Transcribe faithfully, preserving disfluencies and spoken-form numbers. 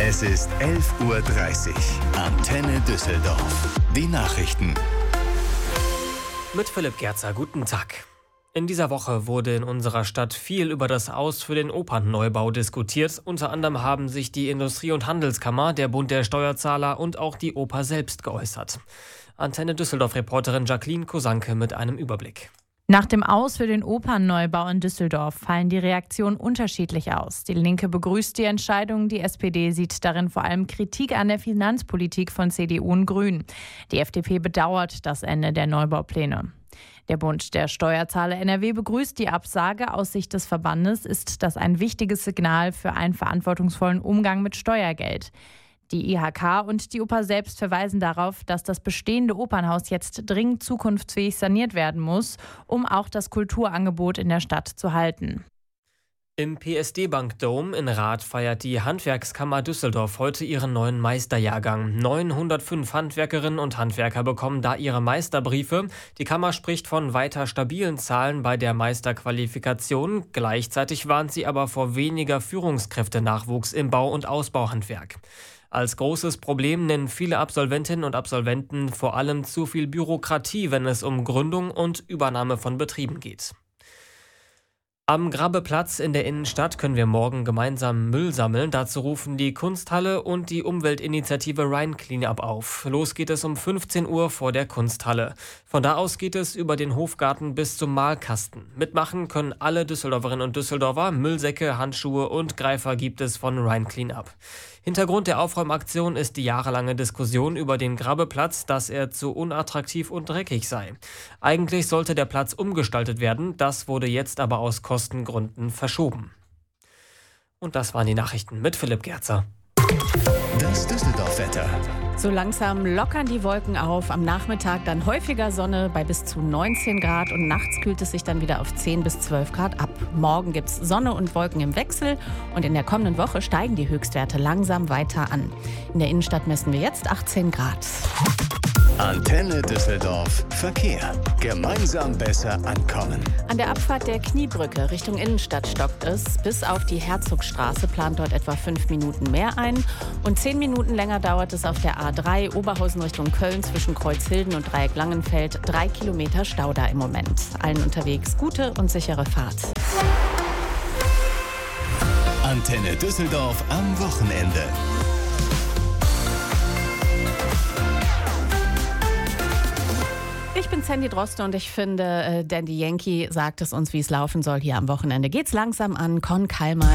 Es ist elf Uhr dreißig. Antenne Düsseldorf. Die Nachrichten. Mit Philipp Gerzer, guten Tag. In dieser Woche wurde in unserer Stadt viel über das Aus für den Opernneubau diskutiert. Unter anderem haben sich die Industrie- und Handelskammer, der Bund der Steuerzahler und auch die Oper selbst geäußert. Antenne Düsseldorf-Reporterin Jacqueline Kosanke mit einem Überblick. Nach dem Aus für den Opernneubau in Düsseldorf fallen die Reaktionen unterschiedlich aus. Die Linke begrüßt die Entscheidung, die S P D sieht darin vor allem Kritik an der Finanzpolitik von C D U und Grünen. Die F D P bedauert das Ende der Neubaupläne. Der Bund der Steuerzahler N R W begrüßt die Absage. Aus Sicht des Verbandes ist das ein wichtiges Signal für einen verantwortungsvollen Umgang mit Steuergeld. Die I H K und die Oper selbst verweisen darauf, dass das bestehende Opernhaus jetzt dringend zukunftsfähig saniert werden muss, um auch das Kulturangebot in der Stadt zu halten. Im P S D-Bank Dome in Rath feiert die Handwerkskammer Düsseldorf heute ihren neuen Meisterjahrgang. neunhundertfünf Handwerkerinnen und Handwerker bekommen da ihre Meisterbriefe. Die Kammer spricht von weiter stabilen Zahlen bei der Meisterqualifikation. Gleichzeitig warnt sie aber vor weniger Führungskräftenachwuchs im Bau- und Ausbauhandwerk. Als großes Problem nennen viele Absolventinnen und Absolventen vor allem zu viel Bürokratie, wenn es um Gründung und Übernahme von Betrieben geht. Am Grabbeplatz in der Innenstadt können wir morgen gemeinsam Müll sammeln. Dazu rufen die Kunsthalle und die Umweltinitiative Rhine Cleanup auf. Los geht es um fünfzehn Uhr vor der Kunsthalle. Von da aus geht es über den Hofgarten bis zum Malkasten. Mitmachen können alle Düsseldorferinnen und Düsseldorfer. Müllsäcke, Handschuhe und Greifer gibt es von Rhine Cleanup. Hintergrund der Aufräumaktion ist die jahrelange Diskussion über den Grabbeplatz, dass er zu unattraktiv und dreckig sei. Eigentlich sollte der Platz umgestaltet werden, das wurde jetzt aber aus Kostengründen verschoben. Und das waren die Nachrichten mit Philipp Gerzer. Das Düsseldorf-Wetter. So langsam lockern die Wolken auf. Am Nachmittag dann häufiger Sonne bei bis zu neunzehn Grad und nachts kühlt es sich dann wieder auf zehn bis zwölf Grad ab. Morgen gibt es Sonne und Wolken im Wechsel und in der kommenden Woche steigen die Höchstwerte langsam weiter an. In der Innenstadt messen wir jetzt achtzehn Grad. Antenne Düsseldorf. Verkehr. Gemeinsam besser ankommen. An der Abfahrt der Kniebrücke Richtung Innenstadt stockt es. Bis auf die Herzogstraße plant dort etwa fünf Minuten mehr ein. Und zehn Minuten länger dauert es auf der A drei Oberhausen Richtung Köln zwischen Kreuzhilden und Dreieck Langenfeld. Drei Kilometer Stau da im Moment. Allen unterwegs gute und sichere Fahrt. Antenne Düsseldorf am Wochenende. Ich bin Sandy Droste und ich finde, äh, Dandy Yankee sagt es uns, wie es laufen soll. Hier am Wochenende geht's langsam an. Con Calma.